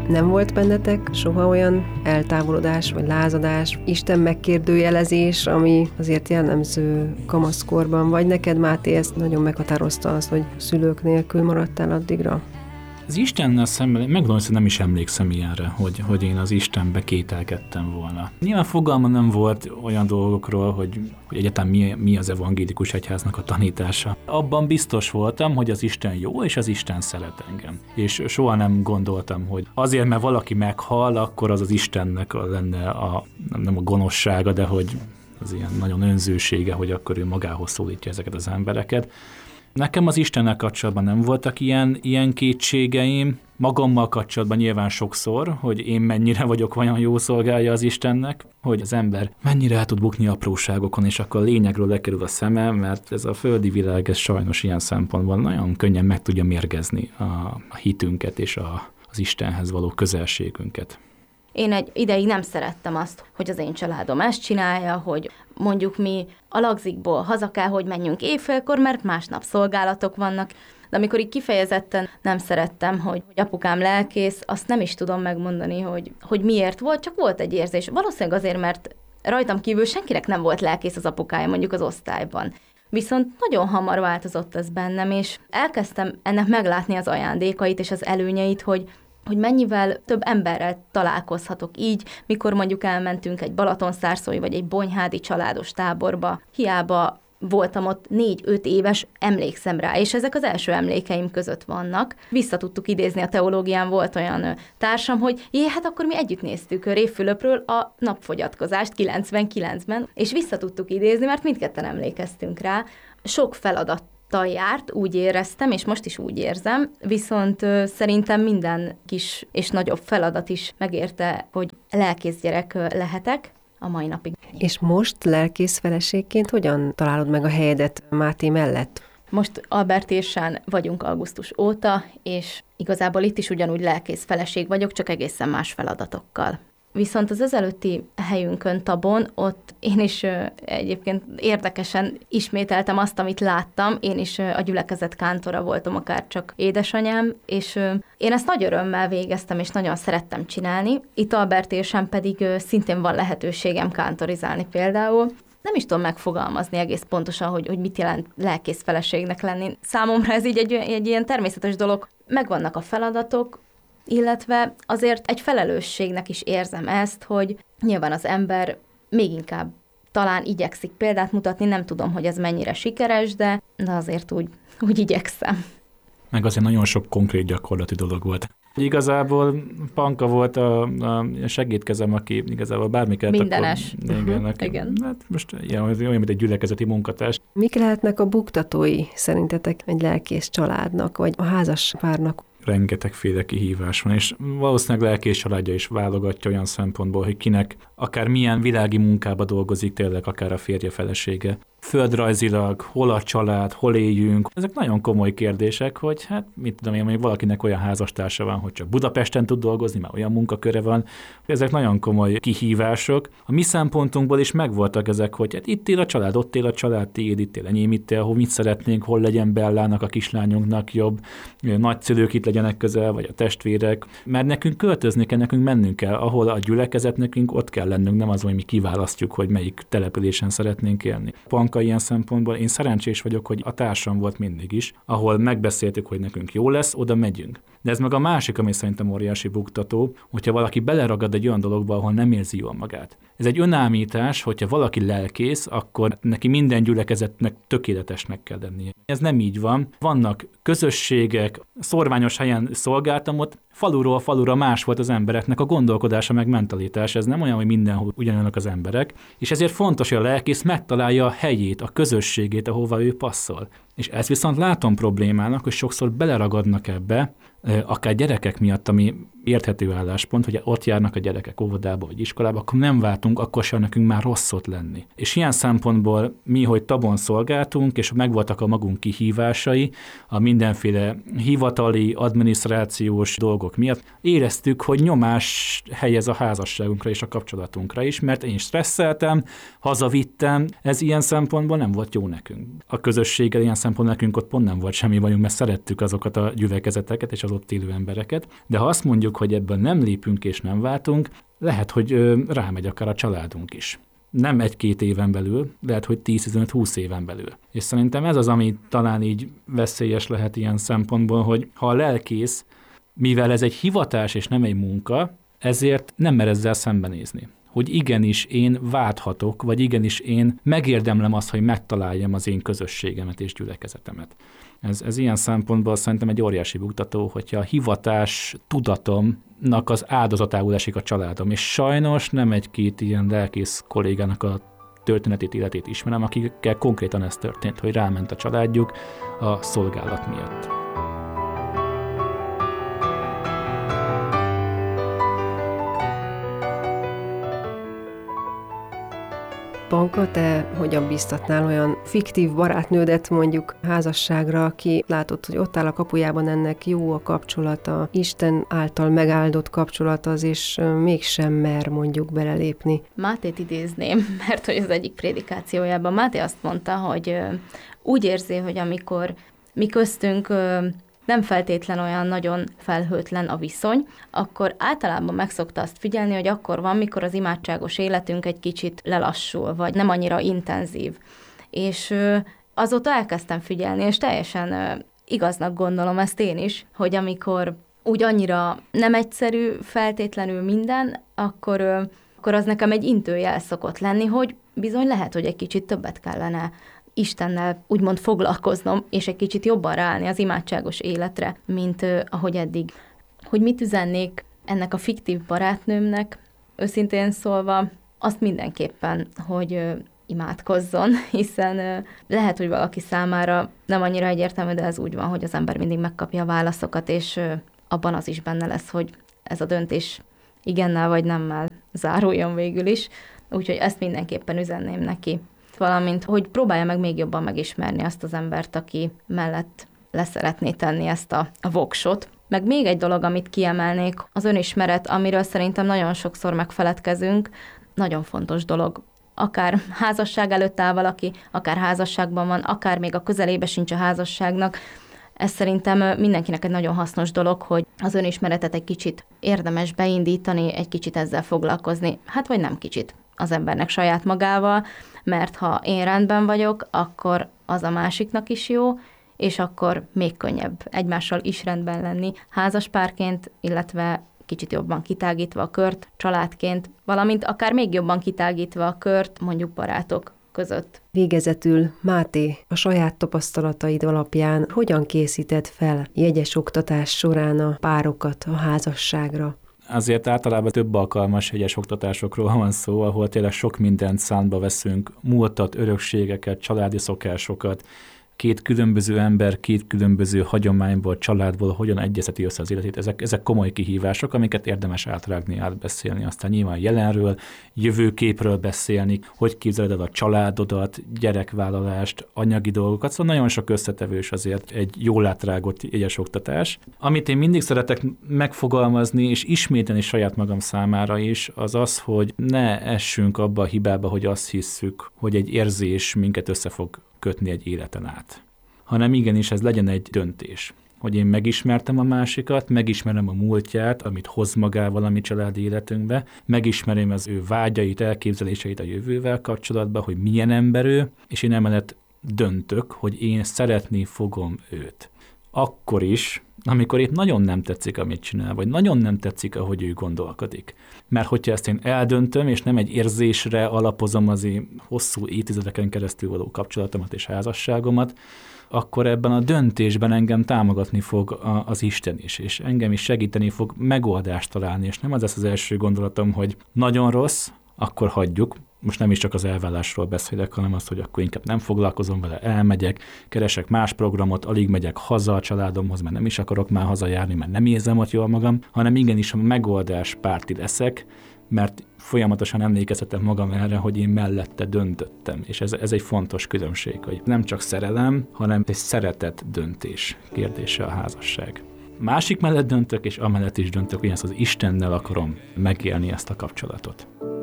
Nem volt bennetek soha olyan eltávolodás vagy lázadás, Isten megkérdőjelezés, ami azért jellemző kamaszkorban, vagy neked, Máté, ezt nagyon meghatározta az, hogy szülők nélkül maradtál addigra? Az Istennel szemben, megmondom, hogy nem is emlékszem ilyenre, hogy én az Istenbe kételkedtem volna. Nyilván fogalma nem volt olyan dolgokról, hogy egyáltalán mi az evangélikus egyháznak a tanítása. Abban biztos voltam, hogy az Isten jó, és az Isten szeret engem. És soha nem gondoltam, hogy azért, mert valaki meghal, akkor az Istennek lenne nem a gonoszsága, de hogy az ilyen nagyon önzősége, hogy akkor ő magához szólítja ezeket az embereket. Nekem az Istennel kapcsolatban nem voltak ilyen kétségeim, magammal kapcsolatban nyilván sokszor, hogy én mennyire vagyok vajon jó szolgálja az Istennek, hogy az ember mennyire el tud bukni apróságokon, és akkor a lényegről lekerül a szeme, mert ez a földi világ, ez sajnos ilyen szempontból nagyon könnyen meg tudja mérgezni a hitünket és az Istenhez való közelségünket. Én egy ideig nem szerettem azt, hogy az én családom ezt csinálja, hogy mondjuk mi a lagzikból haza kell, hogy menjünk éjfélkor, mert másnap szolgálatok vannak. De amikor így kifejezetten nem szerettem, hogy apukám lelkész, azt nem is tudom megmondani, hogy miért volt, csak volt egy érzés. Valószínűleg azért, mert rajtam kívül senkinek nem volt lelkész az apukája mondjuk az osztályban. Viszont nagyon hamar változott ez bennem, és elkezdtem ennek meglátni az ajándékait és az előnyeit, hogy mennyivel több emberrel találkozhatok így, mikor mondjuk elmentünk egy balatonszárszói vagy egy bonyhádi családos táborba. Hiába voltam ott 4-5 éves, emlékszem rá, és ezek az első emlékeim között vannak. Vissza tudtuk idézni, a teológián volt olyan társam, hogy hát akkor mi együtt néztük Révfülöpről a napfogyatkozást 99-ben, és vissza tudtuk idézni, mert mindketten emlékeztünk rá. Sok feladat járt, úgy éreztem, és most is úgy érzem, viszont szerintem minden kis és nagyobb feladat is megérte, hogy lelkész gyerek lehetek a mai napig. És most lelkész feleségként hogyan találod meg a helyedet Máté mellett? Most Albertérsán vagyunk augusztus óta, és igazából itt is ugyanúgy lelkész feleség vagyok, csak egészen más feladatokkal. Viszont az ezelőtti helyünkön Tabon, ott én is egyébként érdekesen ismételtem azt, amit láttam. Én is a gyülekezet kántora voltam, akár csak édesanyám, és én ezt nagy örömmel végeztem, és nagyon szerettem csinálni. Itt Albertérsen pedig szintén van lehetőségem kántorizálni például. Nem is tudom megfogalmazni egész pontosan, hogy mit jelent lelkész feleségnek lenni. Számomra ez így egy ilyen természetes dolog. Megvannak a feladatok, illetve azért egy felelősségnek is érzem ezt, hogy nyilván az ember még inkább talán igyekszik példát mutatni, nem tudom, hogy ez mennyire sikeres, de azért úgy igyekszem. Meg azért nagyon sok konkrét gyakorlati dolog volt. Igazából Panka volt a segédkezem, aki igazából bármiket... Mindenes. Igen. Hát most olyan, mint egy gyülekezeti munkatárs. Mik lehetnek a buktatói szerintetek egy lelkész családnak, vagy a házas párnak? Rengetegféle kihívás van, és valószínűleg lelkész családja is válogatja olyan szempontból, hogy kinek akár milyen világi munkába dolgozik, tényleg akár a férje felesége. Földrajzilag, hol a család, hol éljünk. Ezek nagyon komoly kérdések, hogy hát mit tudom én, mondjuk valakinek olyan házastársa van, hogy csak Budapesten tud dolgozni, már olyan munkaköre van. Ezek nagyon komoly kihívások. A mi szempontunkból is megvoltak ezek, hogy hát itt él a család, ott él a család, tiéd, itt él enyém, itt él, hol mit szeretnénk, hol legyen Bellának, a kislányunknak jobb, nagyszülők itt legyenek közel, vagy a testvérek. Mert nekünk költözni kell, nekünk mennünk kell, ahol a gyülekezet, nekünk ott kell lennünk, nem az, hogy mi kiválasztjuk, hogy melyik településen szeretnénk élni. Panka ilyen szempontból én szerencsés vagyok, hogy a társam volt mindig is, ahol megbeszéltük, hogy nekünk jó lesz, oda megyünk. De ez meg a másik, ami szerintem óriási buktató, hogyha valaki beleragad egy olyan dologba, ahol nem érzi jól magát. Ez egy önállítás, hogyha valaki lelkész, akkor neki minden gyülekezetnek tökéletesnek kell lennie. Ez nem így van. Vannak közösségek, szorványos helyen szolgáltam, ott faluról falura más volt az embereknek a gondolkodása, meg mentalitás. Ez nem olyan, hogy mindenhol ugyanolyanok az emberek. És ezért fontos, hogy a lelkész megtalálja a helyét, a közösségét, ahova ő passzol. És ezt viszont látom problémának, hogy sokszor beleragadnak ebbe, akár gyerekek miatt, ami érthető álláspont, hogy ott járnak a gyerekek óvodába vagy iskolába, akkor nem váltunk, akkor sem nekünk már rosszot lenni. És ilyen szempontból mi, hogy Tabon szolgáltunk, és megvoltak a magunk kihívásai, a mindenféle hivatali, adminisztrációs dolgok miatt, éreztük, hogy nyomás helyez a házasságunkra és a kapcsolatunkra is, mert én stresszeltem, hazavittem, ez ilyen szempontból nem volt jó nekünk. A közösséggel ilyen szempontból nekünk ott pont nem volt semmi bajunk, mert szerettük azokat a gyülekezeteket és az ott élő embereket. De ha azt mondjuk, hogy ebből nem lépünk és nem váltunk, lehet, hogy rámegy akár a családunk is. Nem 1-2 éven belül, lehet, hogy 10-15-20 éven belül. És szerintem ez az, ami talán így veszélyes lehet ilyen szempontból, hogy ha a lelkész, mivel ez egy hivatás és nem egy munka, ezért nem mer ezzel szembenézni. Hogy igenis én válthatok, vagy igenis én megérdemlem azt, hogy megtaláljam az én közösségemet és gyülekezetemet. Ez ilyen szempontból szerintem egy óriási buktató, hogyha a hivatás tudatomnak az áldozatául esik a családom, és sajnos nem 1-2 ilyen lelkész kollégának a történetét, életét ismerem, akikkel konkrétan ez történt, hogy ráment a családjuk a szolgálat miatt. Panka, te hogyan biztatnál olyan fiktív barátnődet mondjuk házasságra, aki látod, hogy ott áll a kapujában, ennek jó a kapcsolata, Isten által megáldott kapcsolat az, és mégsem mer mondjuk belelépni? Mátét idézném, mert hogy az egyik prédikációjában Máté azt mondta, hogy úgy érzi, hogy amikor mi köztünk nem feltétlen olyan nagyon felhőtlen a viszony, akkor általában meg szokta azt figyelni, hogy akkor van, mikor az imádságos életünk egy kicsit lelassul, vagy nem annyira intenzív. És azóta elkezdtem figyelni, és teljesen igaznak gondolom ezt én is, hogy amikor úgy annyira nem egyszerű feltétlenül minden, akkor az nekem egy intőjel szokott lenni, hogy bizony lehet, hogy egy kicsit többet kellene Istennel úgymond foglalkoznom, és egy kicsit jobban ráállni az imádságos életre, mint ahogy eddig. Hogy mit üzennék ennek a fiktív barátnőmnek, őszintén szólva, azt mindenképpen, hogy imádkozzon, hiszen lehet, hogy valaki számára nem annyira egyértelmű, de ez úgy van, hogy az ember mindig megkapja a válaszokat, és abban az is benne lesz, hogy ez a döntés igennel vagy nemmel záruljon végül is. Úgyhogy ezt mindenképpen üzenném neki. Valamint, hogy próbálja meg még jobban megismerni azt az embert, aki mellett leszeretné tenni ezt a voksot. Meg még egy dolog, amit kiemelnék, az önismeret, amiről szerintem nagyon sokszor megfeledkezünk, nagyon fontos dolog. Akár házasság előtt áll valaki, akár házasságban van, akár még a közelébe sincs a házasságnak. Ez szerintem mindenkinek egy nagyon hasznos dolog, hogy az önismeretet egy kicsit érdemes beindítani, egy kicsit ezzel foglalkozni, hát vagy nem kicsit az embernek saját magával, mert ha én rendben vagyok, akkor az a másiknak is jó, és akkor még könnyebb egymással is rendben lenni házaspárként, illetve kicsit jobban kitágítva a kört családként, valamint akár még jobban kitágítva a kört mondjuk barátok között. Végezetül, Máté, a saját tapasztalataid alapján hogyan készíted fel jegyes oktatás során a párokat a házasságra? Azért általában több alkalmas egyes oktatásokról van szó, ahol tényleg sok mindent számba veszünk, múltat, örökségeket, családi szokásokat, 2 különböző ember, 2 különböző hagyományból, családból hogyan egyezteti össze az életét. Ezek komoly kihívások, amiket érdemes átrágni, átbeszélni. Aztán nyilván jelenről, jövőképről beszélni, hogy képzeled el a családodat, gyerekvállalást, anyagi dolgokat. Szóval nagyon sok összetevős azért egy jól átrágott egyes oktatás. Amit én mindig szeretek megfogalmazni, és ismételni saját magam számára is, az az, hogy ne essünk abba a hibába, hogy azt hisszük, hogy egy érzés minket össze fog kötni egy életen át. Hanem igenis ez legyen egy döntés, hogy én megismertem a másikat, megismerem a múltját, amit hoz magával a mi családi életünkbe, megismerem az ő vágyait, elképzeléseit a jövővel kapcsolatban, hogy milyen ember ő, és én emellett döntök, hogy én szeretni fogom őt. Akkor is, amikor épp nagyon nem tetszik, amit csinál, vagy nagyon nem tetszik, ahogy ő gondolkodik. Mert hogyha ezt én eldöntöm, és nem egy érzésre alapozom az én hosszú évtizedeken keresztül való kapcsolatomat és házasságomat, akkor ebben a döntésben engem támogatni fog az Isten is, és engem is segíteni fog megoldást találni, és nem az lesz az első gondolatom, hogy nagyon rossz, akkor hagyjuk. Most nem is csak az elvállásról beszélek, hanem azt, hogy akkor inkább nem foglalkozom vele, elmegyek, keresek más programot, alig megyek haza a családomhoz, mert nem is akarok már hazajárni, mert nem érzem ott jól magam, hanem igenis a megoldás párti leszek, mert folyamatosan emlékeztetem magam erre, hogy én mellette döntöttem. És ez egy fontos különbség, hogy nem csak szerelem, hanem egy szeretet döntés kérdése a házasság. Másik mellett döntök, és amellett is döntök, hogy ezt az Istennel akarom megélni ezt a kapcsolatot.